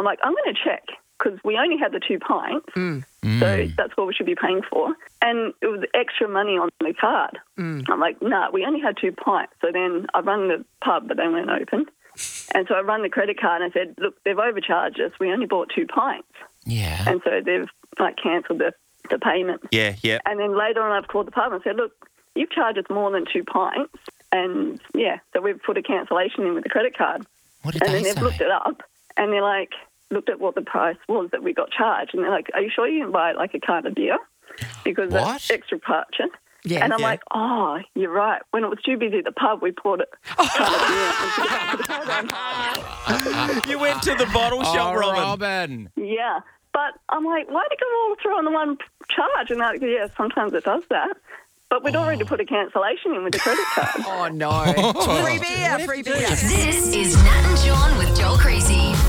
I'm like, I'm going to check because we only had the 2 pints, so that's what we should be paying for. And it was extra money on the card. I'm like, nah, we only had 2 pints. So then I rang the pub, but they weren't open. And so I rang the credit card and I said, look, they've overcharged us. We only bought 2 pints. Yeah. And so they've cancelled the payment. Yeah. And then later on I've called the pub and said, look, you've charged us more than 2 pints. And, so we've put a cancellation in with the credit card. What did and they then say? they've looked it up and they're like, looked at what the price was that we got charged. And they're like, are you sure you didn't buy like a carton of beer? Because that's extra purchase. Yeah. And I'm like, oh, you're right. When it was too busy at the pub, we poured it. You went to the bottle shop, Robin. Yeah. But I'm like, why did it go all through on the one charge? And they're like, yeah, sometimes it does that. But we'd already put a cancellation in with the credit card. Oh, no. Free beer. This is Nat and John with Joel Creasy.